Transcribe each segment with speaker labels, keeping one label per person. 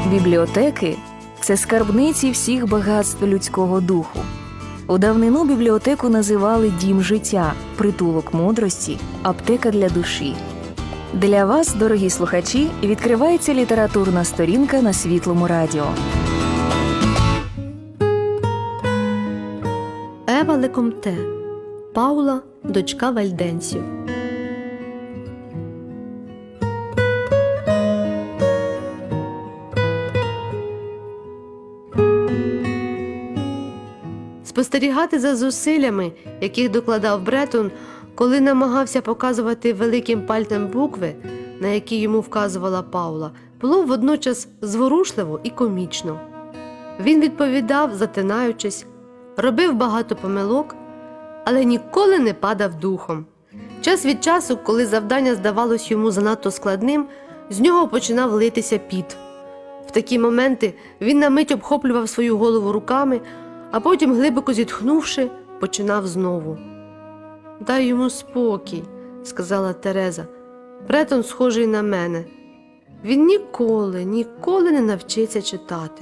Speaker 1: Бібліотеки – це скарбниці всіх багатств людського духу. У давнину бібліотеку називали дім життя, притулок мудрості, аптека для душі. Для вас, дорогі слухачі, відкривається літературна сторінка на Світлому радіо.
Speaker 2: Ева Лекомте. Паула, дочка вальденців. Спостерігати за зусиллями, яких докладав Бретон, коли намагався показувати великим пальцем букви, на які йому вказувала Паула, було водночас зворушливо і комічно. Він відповідав, затинаючись, робив багато помилок, але ніколи не падав духом. Час від часу, коли завдання здавалось йому занадто складним, з нього починав литися піт. В такі моменти він на мить обхоплював свою голову руками, а потім, глибоко зітхнувши, починав знову. «Дай йому спокій», – сказала Тереза. «Бретон схожий на мене. Він ніколи не навчиться читати».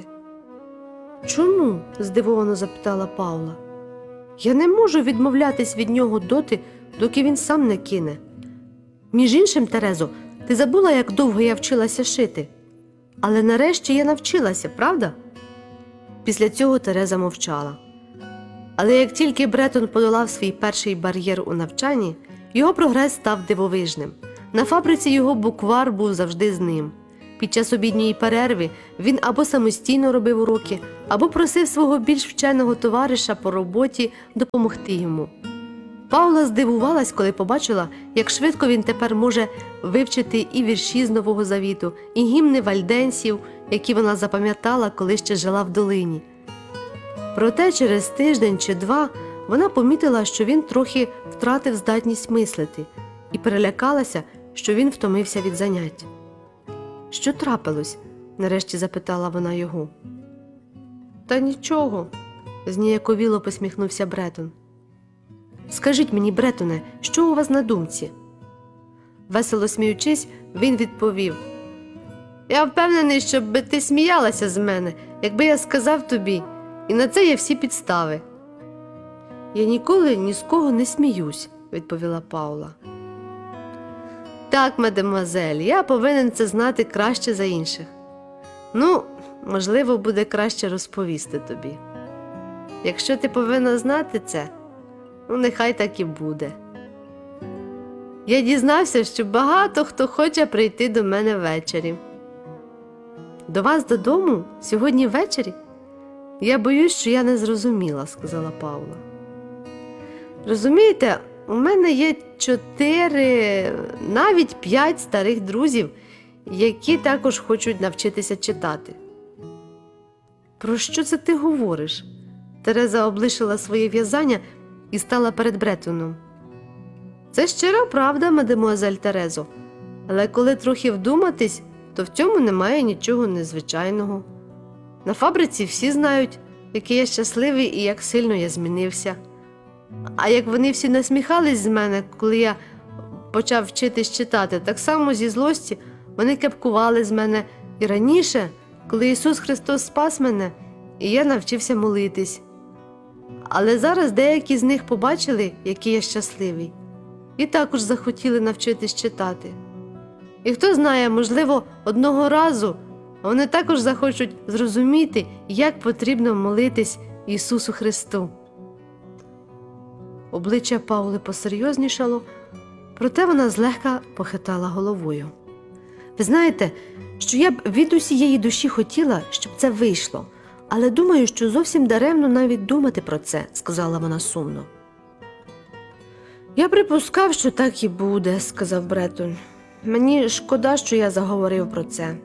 Speaker 2: «Чому?» – здивовано запитала Паула. «Я не можу відмовлятись від нього доти, доки він сам не кине. Між іншим, Терезо, ти забула, як довго я вчилася шити? Але нарешті я навчилася, правда?» Після цього Тереза мовчала. Але як тільки Бретон подолав свій перший бар'єр у навчанні, його прогрес став дивовижним. На фабриці його буквар був завжди з ним. Під час обідньої перерви він або самостійно робив уроки, або просив свого більш вченого товариша по роботі допомогти йому. Паула здивувалась, коли побачила, як швидко він тепер може вивчити і вірші з Нового Завіту, і гімни вальденців, які вона запам'ятала, коли ще жила в долині. Проте через тиждень чи два вона помітила, що він трохи втратив здатність мислити, і перелякалася, що він втомився від занять. «Що трапилось?» – нарешті запитала вона його. «Та нічого», – зніяковіло посміхнувся Бретон. «Скажіть мені, Бретоне, що у вас на думці?» Весело сміючись, він відповів: «Я впевнений, щоб би ти сміялася з мене, якби я сказав тобі, і на це є всі підстави». «Я ніколи ні з кого не сміюсь», – відповіла Паула. «Так, мадемуазель, я повинен це знати краще за інших. Ну, можливо, буде краще розповісти тобі. Якщо ти повинна знати це, ну, нехай так і буде. Я дізнався, що багато хто хоче прийти до мене ввечері». «До вас додому? Сьогодні ввечері? Я боюсь, що я не зрозуміла», – сказала Паула. «Розумієте, у мене є 4, навіть 5 старих друзів, які також хочуть навчитися читати». «Про що це ти говориш?» Тереза облишила своє в'язання і стала перед Бретоном. «Це щира правда, мадемуазель Терезо, але коли трохи вдуматись, то в цьому немає нічого незвичайного. На фабриці всі знають, який я щасливий і як сильно я змінився. А як вони всі насміхались з мене, коли я почав вчитись читати, так само зі злості вони кепкували з мене і раніше, коли Ісус Христос спас мене, і я навчився молитись. Але зараз деякі з них побачили, який я щасливий, і також захотіли навчитись читати. І хто знає, можливо, одного разу вони також захочуть зрозуміти, як потрібно молитись Ісусу Христу». Обличчя Паули посерйознішало, проте вона злегка похитала головою. «Ви знаєте, що я б від усієї душі хотіла, щоб це вийшло, але думаю, що зовсім даремно навіть думати про це», – сказала вона сумно. «Я припускав, що так і буде», – сказав Бретон. «Мені шкода, що я заговорив про це».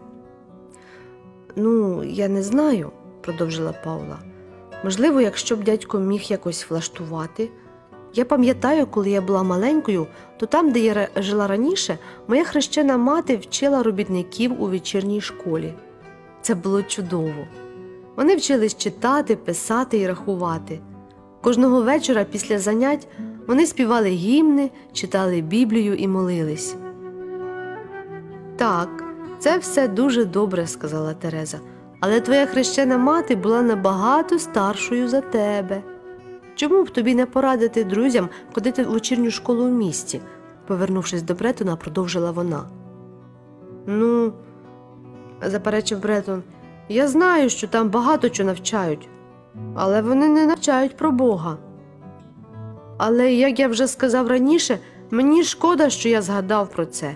Speaker 2: «Ну, я не знаю», – продовжила Паула. «Можливо, якщо б дядько міг якось влаштувати. Я пам'ятаю, коли я була маленькою, то там, де я жила раніше, моя хрещена мати вчила робітників у вечірній школі. Це було чудово. Вони вчились читати, писати і рахувати. Кожного вечора після занять вони співали гімни, читали Біблію і молились». «Так, «Це все дуже добре», – сказала Тереза, «але твоя хрещена мати була набагато старшою за тебе. Чому б тобі не порадити друзям ходити в вечірню школу в місті?» Повернувшись до Бретона, продовжила вона. «Ну, – заперечив Бретон, – я знаю, що там багато чого навчають, але вони не навчають про Бога. Але, як я вже сказав раніше, мені шкода, що я згадав про це».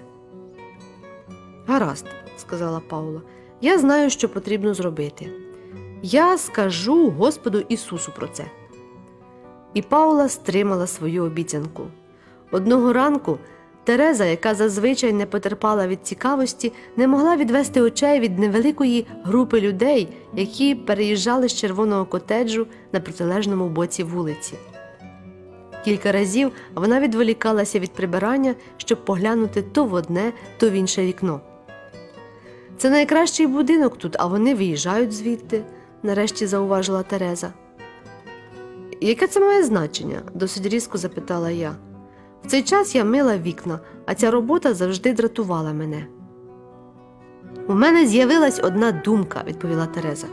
Speaker 2: «Гаразд», – сказала Паула, – «я знаю, що потрібно зробити. Я скажу Господу Ісусу про це». І Паула стримала свою обіцянку. Одного ранку Тереза, яка зазвичай не потерпала від цікавості, не могла відвести очей від невеликої групи людей, які переїжджали з червоного котеджу на протилежному боці вулиці. Кілька разів вона відволікалася від прибирання, щоб поглянути то в одне, то в інше вікно. «Це найкращий будинок тут, а вони виїжджають звідти», – нарешті зауважила Тереза. «Яке це має значення?» – досить різко запитала я. В цей час я мила вікна, а ця робота завжди дратувала мене. «У мене з'явилась одна думка», – відповіла Тереза.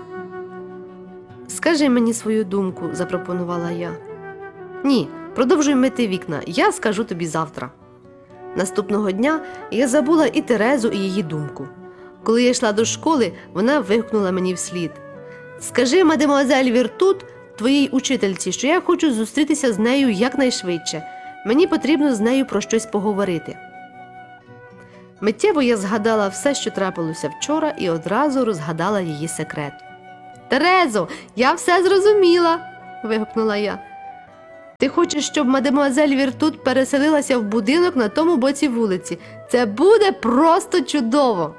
Speaker 2: «Скажи мені свою думку», – запропонувала я. «Ні, продовжуй мити вікна, я скажу тобі завтра». Наступного дня я забула і Терезу, і її думку. Коли я йшла до школи, вона вигукнула мені вслід: «Скажи, мадемуазель Віртут, твоїй учительці, що я хочу зустрітися з нею якнайшвидше. Мені потрібно з нею про щось поговорити». Миттєво я згадала все, що трапилося вчора, і одразу розгадала її секрет. «Терезо, я все зрозуміла!» – вигукнула я. «Ти хочеш, щоб мадемуазель Віртут переселилася в будинок на тому боці вулиці. Це буде просто чудово!»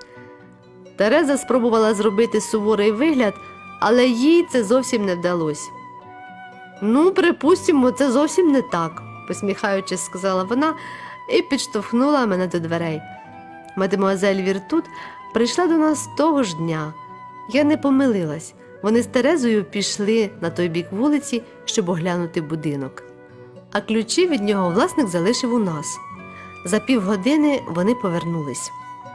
Speaker 2: Тереза спробувала зробити суворий вигляд, але їй це зовсім не вдалося. «Ну, припустимо, це зовсім не так», – посміхаючись, сказала вона і підштовхнула мене до дверей. Мадемуазель Віртут прийшла до нас того ж дня. Я не помилилась. Вони з Терезою пішли на той бік вулиці, щоб оглянути будинок. А ключі від нього власник залишив у нас. За півгодини вони повернулись.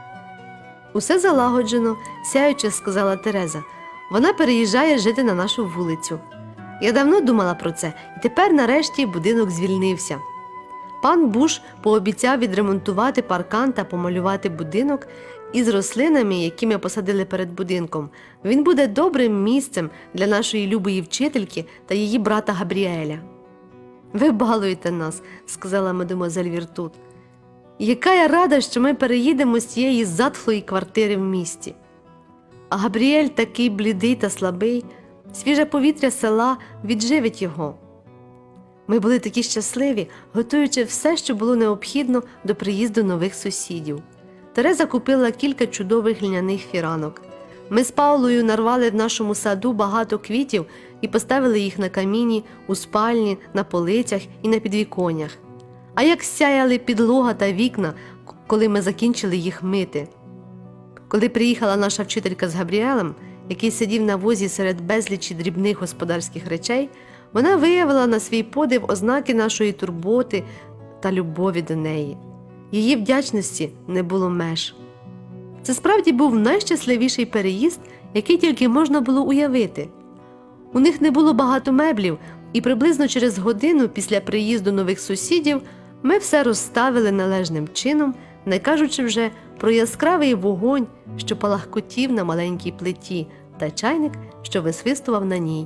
Speaker 2: «Усе залагоджено», – сяючи, сказала Тереза. «Вона переїжджає жити на нашу вулицю». Я давно думала про це, і тепер нарешті будинок звільнився. Пан Буш пообіцяв відремонтувати паркан та помалювати будинок із рослинами, які ми посадили перед будинком. Він буде добрим місцем для нашої любої вчительки та її брата Габріеля. «Ви балуєте нас», – сказала мадемуазель Віртут. «Яка я рада, що ми переїдемо з цієї затхлої квартири в місті. А Габріель такий блідий та слабий, свіже повітря села відживить його». Ми були такі щасливі, готуючи все, що було необхідно до приїзду нових сусідів. Тереза купила кілька чудових глиняних фіранок. Ми з Паулою нарвали в нашому саду багато квітів і поставили їх на каміні, у спальні, на полицях і на підвіконнях. А як сяяли підлога та вікна, коли ми закінчили їх мити. Коли приїхала наша вчителька з Габріелем, який сидів на возі серед безлічі дрібних господарських речей, вона виявила на свій подив ознаки нашої турботи та любові до неї. Її вдячності не було меж. Це справді був найщасливіший переїзд, який тільки можна було уявити. У них не було багато меблів, і приблизно через годину після приїзду нових сусідів ми все розставили належним чином, не кажучи вже про яскравий вогонь, що палахкотів на маленькій плиті, та чайник, що висвистував на ній.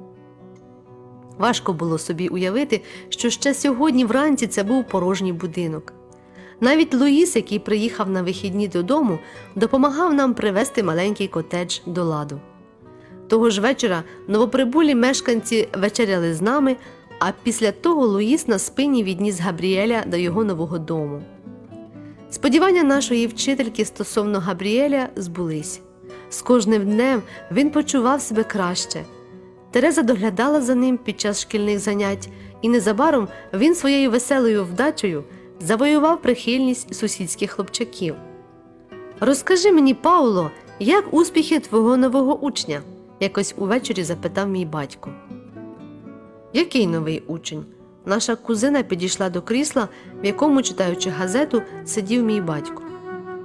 Speaker 2: Важко було собі уявити, що ще сьогодні вранці це був порожній будинок. Навіть Луїс, який приїхав на вихідні додому, допомагав нам привести маленький котедж до ладу. Того ж вечора новоприбулі мешканці вечеряли з нами, а після того Луїс на спині відніс Габріеля до його нового дому. Сподівання нашої вчительки стосовно Габріеля збулись. З кожним днем він почував себе краще. Тереза доглядала за ним під час шкільних занять, і незабаром він своєю веселою вдачею завоював прихильність сусідських хлопчаків. «Розкажи мені, Пауло, як успіхи твого нового учня?» – якось увечері запитав мій батько. «Який новий учень?» Наша кузина підійшла до крісла, в якому, читаючи газету, сидів мій батько.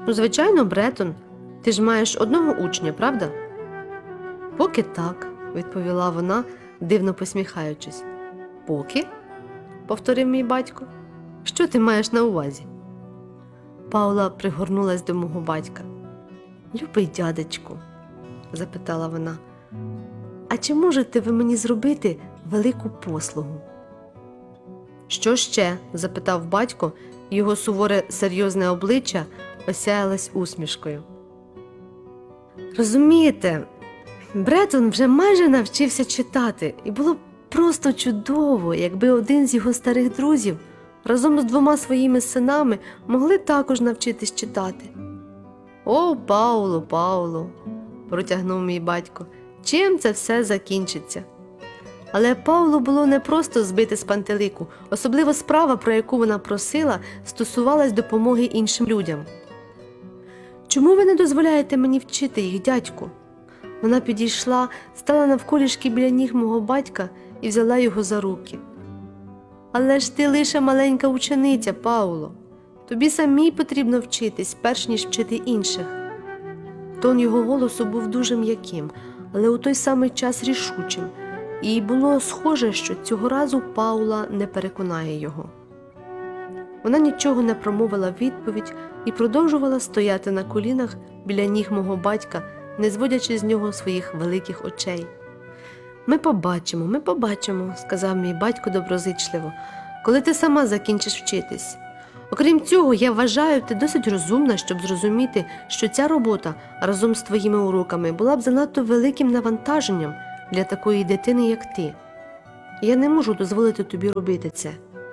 Speaker 2: Ну, звичайно, Бретон. Ти ж маєш одного учня, правда? Поки так, відповіла вона, дивно посміхаючись. Поки? Повторив мій батько. Що ти маєш на увазі? Паула пригорнулась до мого батька. Любий дядечку, запитала вона, а чи можете ви мені зробити велику послугу? Що ще? Запитав батько, його суворе серйозне обличчя осяялось усмішкою. Розумієте, Бретон вже майже навчився читати, і було б просто чудово, якби один з його старих друзів разом з 2 своїми синами могли також навчитись читати. О, Пауло, Пауло, протягнув мій батько, чим це все закінчиться? Але Паулу було не просто збити з пантелику, особливо справа, про яку вона просила, стосувалась допомоги іншим людям. Чому ви не дозволяєте мені вчити їх, дядьку? Вона підійшла, стала навколішки біля ніг мого батька і взяла його за руки. Але ж ти лише маленька учениця, Пауло. Тобі самій потрібно вчитись, перш ніж вчити інших. Тон його голосу був дуже м'яким, але у той самий час рішучим, і було схоже, що цього разу Паула не переконає його. Вона нічого не промовила в відповідь і продовжувала стояти на колінах біля ніг мого батька, не зводячи з нього своїх великих очей. Ми побачимо, сказав мій батько доброзичливо, коли ти сама закінчиш вчитись. Окрім цього, я вважаю, ти досить розумна, щоб зрозуміти, що ця робота разом з твоїми уроками була б занадто великим навантаженням для такої дитини, як ти. Я не можу дозволити тобі робити це.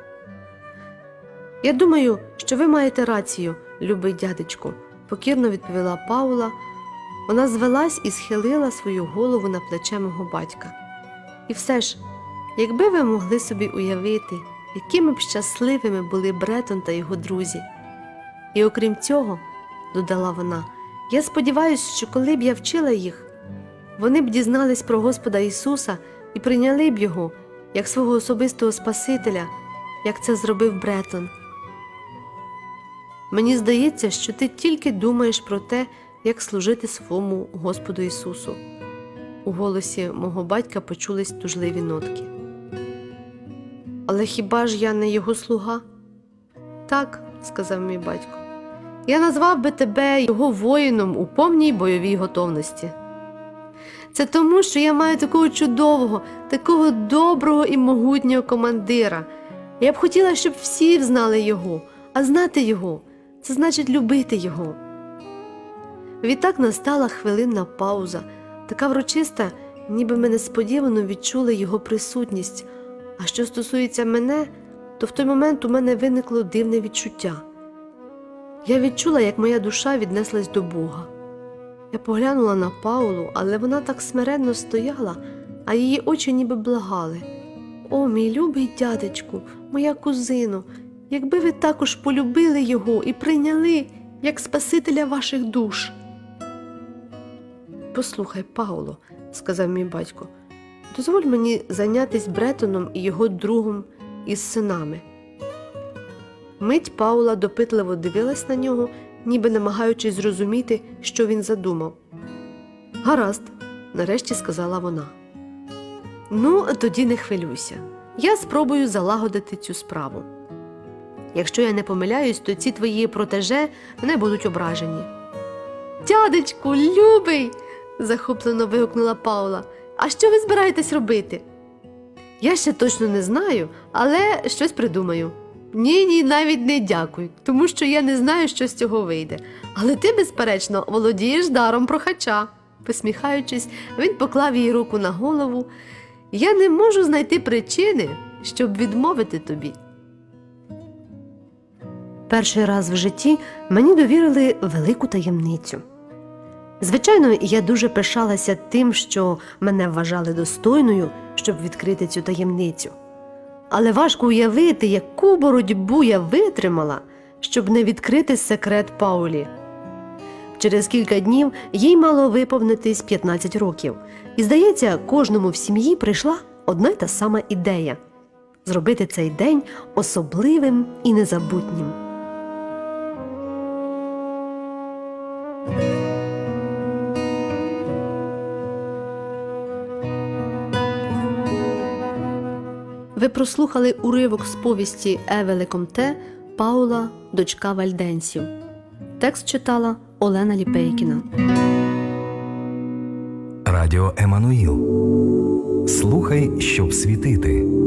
Speaker 2: Я думаю, що ви маєте рацію, любий дядечку, покірно відповіла Паула. Вона звелась і схилила свою голову на плече мого батька. І все ж, якби ви могли собі уявити, якими б щасливими були Бретон та його друзі. І окрім цього, додала вона, я сподіваюся, що коли б я вчила їх, вони б дізнались про Господа Ісуса і прийняли б Його, як свого особистого Спасителя, як це зробив Бретон. Мені здається, що ти тільки думаєш про те, як служити своєму Господу Ісусу. У голосі мого батька почулись тужливі нотки. Але хіба ж я не його слуга? Так, сказав мій батько. Я назвав би тебе його воїном у повній бойовій готовності. Це тому, що я маю такого чудового, такого доброго і могутнього командира. Я б хотіла, щоб всі знали його, а знати його – це значить любити його. Відтак настала хвилинна пауза, така врочиста, ніби ми несподівано відчули його присутність. А що стосується мене, то в той момент у мене виникло дивне відчуття. Я відчула, як моя душа віднеслась до Бога. Я поглянула на Паулу, але вона так смиренно стояла, а її очі ніби благали. «О, мій любий дядечку, моя кузино, якби ви також полюбили його і прийняли, як Спасителя ваших душ». «Послухай, Пауло», – сказав мій батько, – «дозволь мені зайнятись Бретоном і його другом із синами». Мить Паула допитливо дивилась на нього, ніби намагаючись зрозуміти, що він задумав. «Гаразд», – нарешті сказала вона. «Ну, тоді не хвилюйся. Я спробую залагодити цю справу. Якщо я не помиляюсь, то ці твої протеже не будуть ображені». «Дядечку, любий!» – захоплено вигукнула Паула. «А що ви збираєтесь робити?» «Я ще точно не знаю, але щось придумаю». «Ні, навіть не дякуй, тому що я не знаю, що з цього вийде. Але ти, безперечно, володієш даром прохача». Посміхаючись, він поклав їй руку на голову. «Я не можу знайти причини, щоб відмовити тобі». Перший раз в житті мені довірили велику таємницю. Звичайно, я дуже пишалася тим, що мене вважали достойною, щоб відкрити цю таємницю. Але важко уявити, яку боротьбу я витримала, щоб не відкрити секрет Паулі. Через кілька днів їй мало виповнитись 15 років. І, здається, кожному в сім'ї прийшла одна й та сама ідея – зробити цей день особливим і незабутнім. Ви прослухали уривок з повісті Еве Лекомте «Паула, дочка вальденців». Текст читала Олена Ліпейкіна.
Speaker 3: Радіо Еммануїл. Слухай, щоб світити.